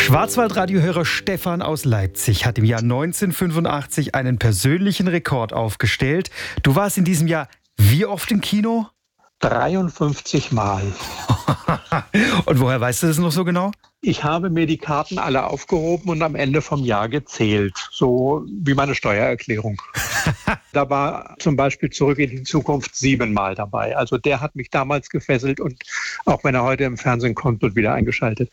Schwarzwaldradiohörer Stefan aus Leipzig hat im Jahr 1985 einen persönlichen Rekord aufgestellt. Du warst in diesem Jahr wie oft im Kino? 53 Mal. Und woher weißt du das noch so genau? Ich habe mir die Karten alle aufgehoben und am Ende vom Jahr gezählt. So wie meine Steuererklärung. Da war zum Beispiel Zurück in die Zukunft 7 Mal dabei. Also der hat mich damals gefesselt und auch wenn er heute im Fernsehen kommt, wird wieder eingeschaltet.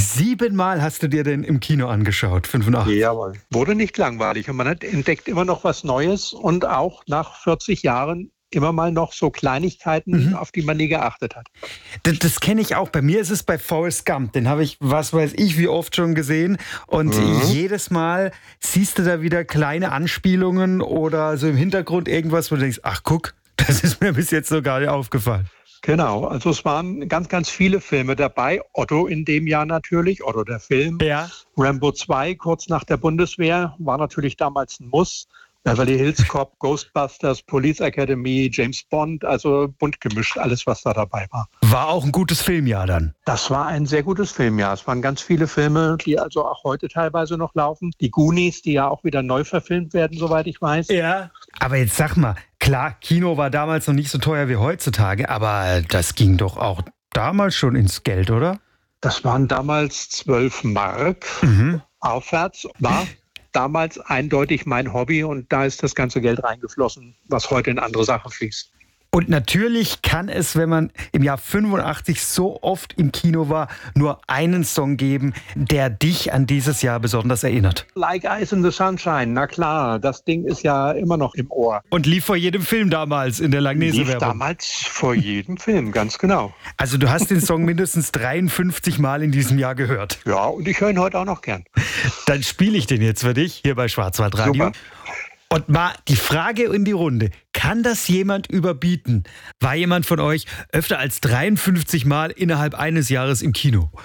7 Mal hast du dir den im Kino angeschaut, 85. Jawohl. Wurde nicht langweilig und man entdeckt immer noch was Neues und auch nach 40 Jahren immer mal noch so Kleinigkeiten, auf die man nie geachtet hat. Das kenne ich auch. Bei mir ist es bei Forrest Gump. Den habe ich, was weiß ich, wie oft schon gesehen. Und jedes Mal siehst du da wieder kleine Anspielungen oder so im Hintergrund irgendwas, wo du denkst, ach guck, das ist mir bis jetzt so gar nicht aufgefallen. Genau, also es waren ganz, ganz viele Filme dabei. Otto in dem Jahr natürlich, Otto der Film. Ja. Rambo 2, kurz nach der Bundeswehr, war natürlich damals ein Muss. Beverly Hills Cop, Ghostbusters, Police Academy, James Bond, also bunt gemischt, alles, was da dabei war. War auch ein gutes Filmjahr dann. Das war ein sehr gutes Filmjahr. Es waren ganz viele Filme, die also auch heute teilweise noch laufen. Die Goonies, die ja auch wieder neu verfilmt werden, soweit ich weiß. Ja. Aber jetzt sag mal, klar, Kino war damals noch nicht so teuer wie heutzutage, aber das ging doch auch damals schon ins Geld, oder? Das waren damals 12 Mark aufwärts, war damals eindeutig mein Hobby und da ist das ganze Geld reingeflossen, was heute in andere Sachen fließt. Und natürlich kann es, wenn man im Jahr 85 so oft im Kino war, nur einen Song geben, der dich an dieses Jahr besonders erinnert. Like Ice in the Sunshine, na klar, das Ding ist ja immer noch im Ohr. Und lief vor jedem Film damals in der Langnese-Werbung. Lief damals vor jedem Film, ganz genau. Also du hast den Song mindestens 53 Mal in diesem Jahr gehört. Ja, und ich höre ihn heute auch noch gern. Dann spiele ich den jetzt für dich hier bei Schwarzwaldradio. Super. Und mal die Frage in die Runde. Kann das jemand überbieten? War jemand von euch öfter als 53 Mal innerhalb eines Jahres im Kino?